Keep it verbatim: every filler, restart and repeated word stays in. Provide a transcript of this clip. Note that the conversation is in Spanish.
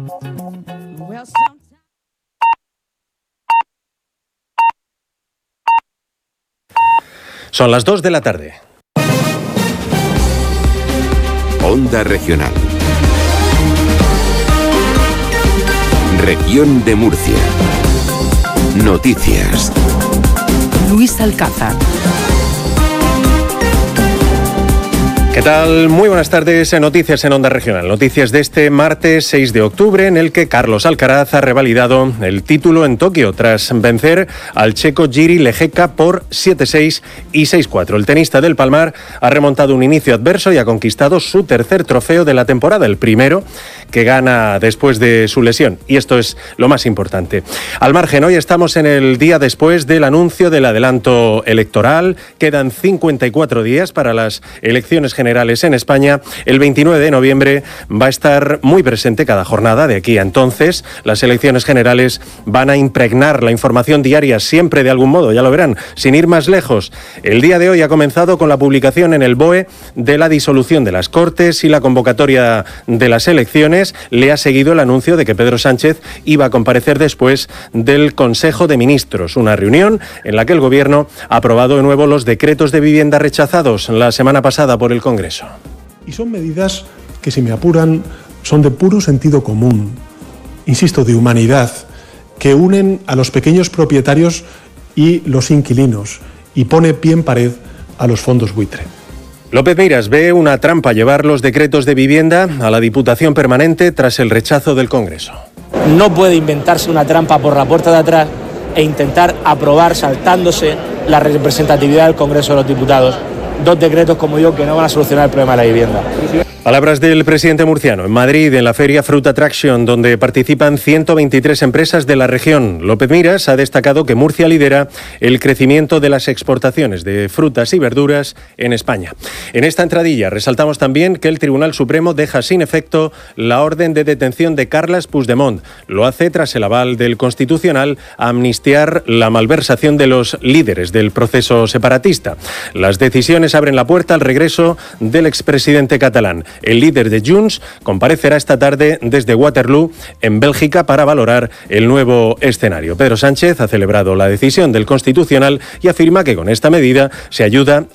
Son las dos de la tarde. Onda Regional. Región de Murcia. Noticias. Luis Alcázar. ¿Qué tal? Muy buenas tardes. Noticias en Onda Regional. Noticias de este martes seis de octubre, en el que Carlos Alcaraz ha revalidado el título en Tokio tras vencer al checo Jiří Lehecka por siete seis y seis cuatro. El tenista del Palmar ha remontado un inicio adverso y ha conquistado su tercer trofeo de la temporada, el primero que gana después de su lesión. Y esto es lo más importante. Al margen, hoy estamos en el día después del anuncio del adelanto electoral. Quedan cincuenta y cuatro días para las elecciones generales en España. El veintinueve de noviembre va a estar muy presente cada jornada de aquí a entonces. Las elecciones generales van a impregnar la información diaria siempre de algún modo, ya lo verán, sin ir más lejos. El día de hoy ha comenzado con la publicación en el B O E de la disolución de las Cortes y la convocatoria de las elecciones. Le ha seguido el anuncio de que Pedro Sánchez iba a comparecer después del Consejo de Ministros, una reunión en la que el Gobierno ha aprobado de nuevo los decretos de vivienda rechazados la semana pasada por el Congreso. Y son medidas que, si me apuran, son de puro sentido común, insisto, de humanidad, que unen a los pequeños propietarios y los inquilinos y pone pie en pared a los fondos buitre. López Miras ve una trampa llevar los decretos de vivienda a la Diputación Permanente tras el rechazo del Congreso. No puede inventarse una trampa por la puerta de atrás e intentar aprobar saltándose la representatividad del Congreso de los Diputados dos decretos, como digo, que no van a solucionar el problema de la vivienda. Palabras del presidente murciano en Madrid, en la feria Fruit Attraction, donde participan ciento veintitrés empresas de la región. López Miras ha destacado que Murcia lidera el crecimiento de las exportaciones de frutas y verduras en España. En esta entradilla resaltamos también que el Tribunal Supremo deja sin efecto la orden de detención de Carles Puigdemont. Lo hace tras el aval del Constitucional a amnistiar la malversación de los líderes del proceso separatista. Las decisiones abren la puerta al regreso del expresidente catalán. El líder de Junts comparecerá esta tarde desde Waterloo, en Bélgica, para valorar el nuevo escenario. Pedro Sánchez ha celebrado la decisión del Constitucional y afirma que con esta medida se ayuda